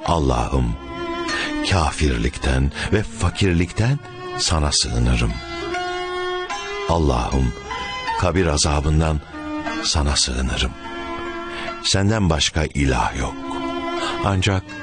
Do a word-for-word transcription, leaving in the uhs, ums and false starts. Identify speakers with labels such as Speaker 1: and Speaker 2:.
Speaker 1: Allah'ım, kafirlikten ve fakirlikten sana sığınırım. Allah'ım, kabir azabından sana sığınırım. Senden başka ilah yok. Ancak